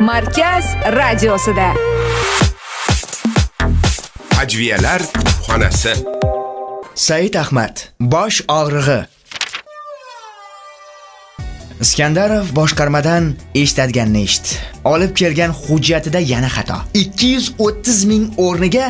Markaz radiosida. Ajviyalar xonasi. Said Ahmad, bosh og'rig'i. Iskandarov boshqarmadan eshitadiganini eshitdi. Olib kelgan hujjatida yana xato. 230 ming o'rniga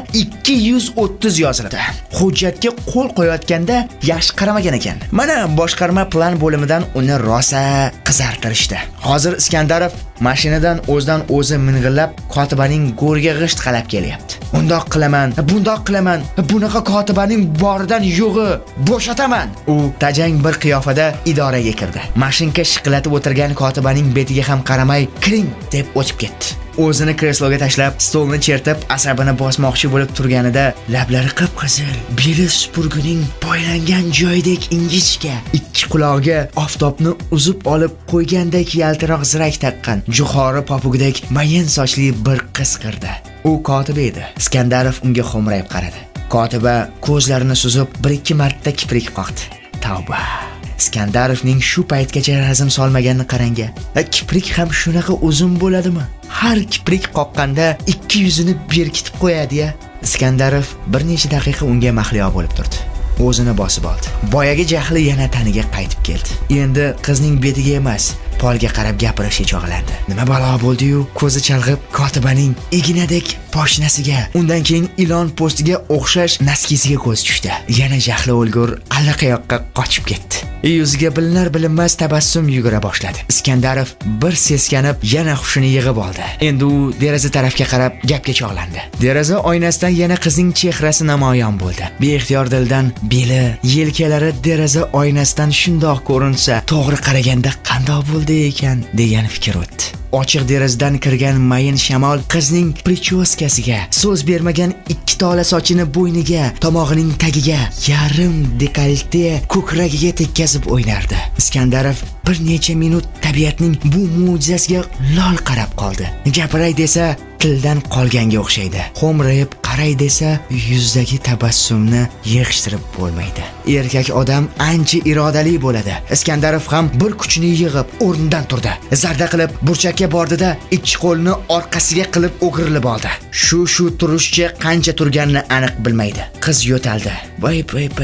230 yozildi. Hujjatga qo'l qo'yayotganda yaxshi qaramagan ekan. Mana boshqarma plan bo'limidan uni rosa qizartirishdi. Hozir Iskandarov mashinadan o'zidan o'zi ming'illab kotibaning go'riga g'isht qalab kelyapti. Bundoq qilaman, bundoq qilaman, bunaqa kotibaning boridan yo'g'i, bo'shataman. U tajang bir qiyofada idoraga kirdi. Mashinka shiqillatib o'tirgan kotibaning betiga ham qaramay, "Kiring" deb o'tib ketdi. O'zini kresloga tashlab, stolni chertib, asabini bosmoqchi bo'lib turganida, lablari qip-qizil, beli supurgining boylangan joyidek ingichka, ikki qulog'iga oftobni uzib olib qo'ygandek yaltiroq zirak taqqan, jo'xori popugidek mayin sochli bir qiz kirdi. U kotiba edi. Iskandarov unga xo'mrayib qaradi. Kotiba ko'zlarini suzib, bir-ikki marta kiprik qoqdi. Tavba. Iskandarovning shu paytgacha razm solmaganini qarang-a. Kiprik ham shunaqa uzun bo'ladimi? Har kiprik qoqqanda ikki yuzini berkitib qo'yadi-ya. Iskandarov bir necha daqiqa unga mahliyo bo'lib turdi. O'zini bosib oldi. Boyagi jahli yana taniga qaytib keldi. Endi qizning betiga emas, polga qarab gapirishga chog'landi. Nima balo bo'ldi-yu? Ko'zi chalg'ib kotibaning ignadek poshnasiga, undan keyin ilon postiga o'xshash naskisiga ko'z tushdi. Yana jahli o'lgur allaqayoqqa qochib ketdi. Yuziga bilinar-bilinmas tabassum yugura boshladi. Iskandarov bir seskanib, yana hushini yig'ib oldi. Endi u deraza tarafga qarab gapga chog'landi. Deraza oynasidan yana qizning chehrasi namoyon bo'ldi. Beixtiyor dildan beli, yelkalari deraza oynasidan shundoq ko'rinsa, to'g'ri qaraganda qanday bo'ldi ekan degan fikr o'tdi. Ochiq derazadan kirgan mayin shamol qizning prichoskasiga, so'z bermagan ikki tola sochini bo'yniga, tomog'ining tagiga, yarim dekolte ko'kragiga tekkazib o'ynardi. Iskandarov bir necha minut tabiatning bu mo'jizasiga lol qarab qoldi. Gapiray desa tildan qolganga o'xshaydi. Xo'mrayib qaray desa yuzdagi tabassumni yig'ishtirib bo'lmaydi. Erkak odam ancha irodali bo'ladi. Iskandarov ham bir kuchini yig'ib o'rnidan turdi. Zarda qilib burchakka bordida ikki qo'lini orqasiga qilib o'girilib oldi. Shu turishcha qancha turganini aniq bilmaydi. Qiz yo'taldi. Bay.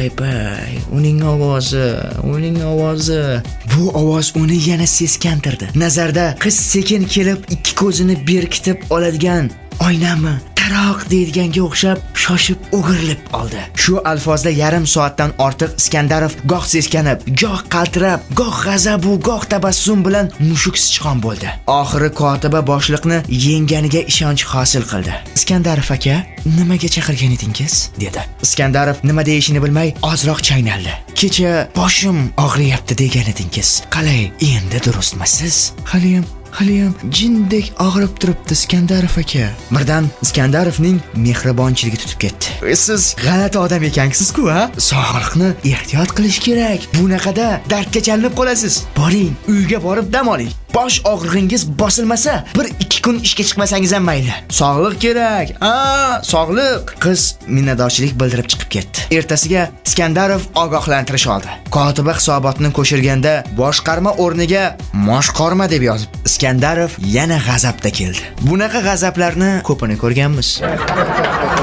Uning ovozi. Bu ovoz uni yana seskantirdi. Nazarda qiz sekin kelib ikki ko'zini berkitib oladigan oynami taroq deydiganga o'xshab shoshib o'girilib oldi. Shu alfozda yarim soatdan ortiq Iskandarov goh seskanib, goh qaltirab, goh g'azabu, goh tabassum bilan mushuk sichqon bo'ldi. Oxiri kotiba boshliqni yenganiga ishonch hosil qildi. "Iskandarov aka, nimaga chaqirgan edingiz?" dedi. Iskandarov nima deyishini bilmay ozroq chaynaldi. "Kecha boshim og'riyapti degan edingiz. Qalay, endi durustmisiz?" Haliyam jindek og'rib turibdi Iskandarov aka. Birdan Iskandarovning mehribonchiligi tutib ketdi. "Siz g'alati odam ekansiz-ku, ha? Sog'liqni ehtiyot qilish kerak. Bunaqada dardga chalinib qolasiz. Boring, uyga borib dam oling. Bosh og'rig'ingiz bosilmasa, 1-2 kun ishga chiqmasangiz ham mayli. Sog'liq kerak. Sog'liq." Qiz minnatdorchilik bildirib chiqib ketdi. Ertasiga Iskandarov ogohlantirish oldi. Kotiba hisobotni ko'chirganda boshqarma o'rniga moshqorma deb yozib, Iskandarov yana g'azabda keldi. Bunaqa g'azablarni ko'pini ko'rganmiz.